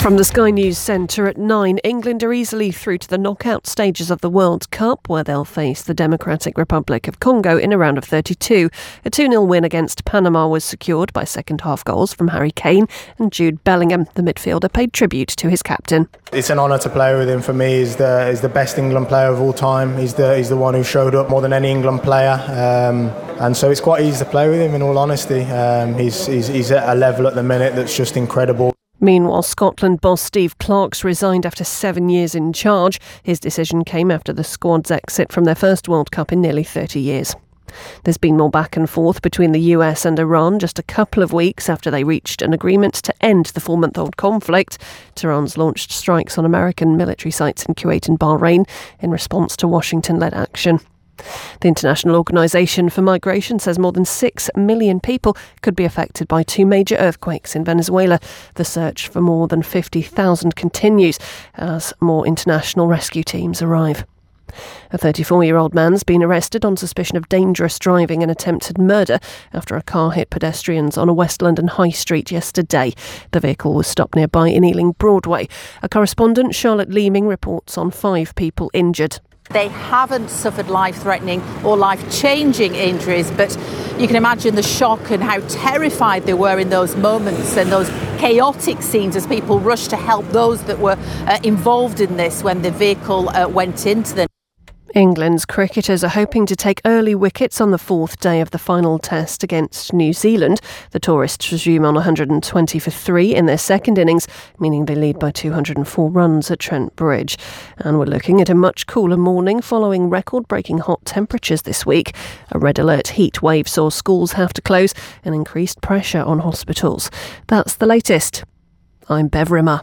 From the Sky News Centre at 9, England are easily through to the knockout stages of the World Cup, where they'll face the Democratic Republic of Congo in a round of 32. A 2-0 win against Panama was secured by second-half goals from Harry Kane and Jude Bellingham. The midfielder paid tribute to his captain. It's an honour to play with him. For me, he's the best England player of all time. He's the one who showed up more than any England player. And so it's quite easy to play with him, in all honesty. He's at a level at the minute that's just incredible. Meanwhile, Scotland boss Steve Clarke's resigned after 7 years in charge. His decision came after the squad's exit from their first World Cup in nearly 30 years. There's been more back and forth between the US and Iran just a couple of weeks after they reached an agreement to end the 4-month-old conflict. Tehran's launched strikes on American military sites in Kuwait and Bahrain in response to Washington-led action. The International Organization for Migration says more than 6 million people could be affected by 2 major earthquakes in Venezuela. The search for more than 50,000 continues as more international rescue teams arrive. A 34-year-old man's been arrested on suspicion of dangerous driving and attempted murder after a car hit pedestrians on a West London high street yesterday. The vehicle was stopped nearby in Ealing Broadway. A correspondent, Charlotte Leeming, reports on 5 people injured. They haven't suffered life-threatening or life-changing injuries, but you can imagine the shock and how terrified they were in those moments and those chaotic scenes as people rushed to help those that were involved in this when the vehicle went into them. England's cricketers are hoping to take early wickets on the 4th day of the final test against New Zealand. The tourists resume on 120 for 3 in their second innings, meaning they lead by 204 runs at Trent Bridge. And we're looking at a much cooler morning following record-breaking hot temperatures this week. A red alert heat wave saw schools have to close and increased pressure on hospitals. That's the latest. I'm Bev Rimmer.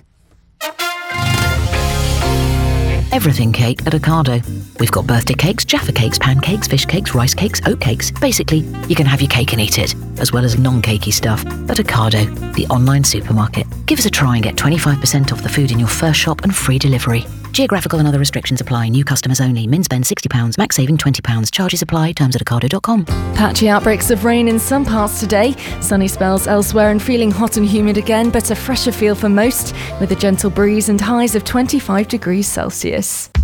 Everything cake at Ocado. We've got birthday cakes, Jaffa cakes, pancakes, fish cakes, rice cakes, oat cakes. Basically, you can have your cake and eat it, as well as non-cakey stuff at Ocado, the online supermarket. Give us a try and get 25% off the food in your first shop and free delivery. Geographical and other restrictions apply. New customers only. Min spend £60, max saving £20. Charges apply. Terms at ocado.com. Patchy outbreaks of rain in some parts today. Sunny spells elsewhere and feeling hot and humid again, but a fresher feel for most, with a gentle breeze and highs of 25 degrees Celsius.